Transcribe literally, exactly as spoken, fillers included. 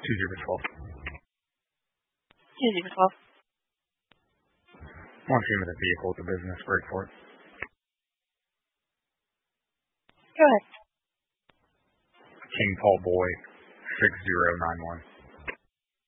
two zero twelve. two zero twelve. One team of the vehicle at the business break for it. Go ahead. King Paul Boy, six zero nine one.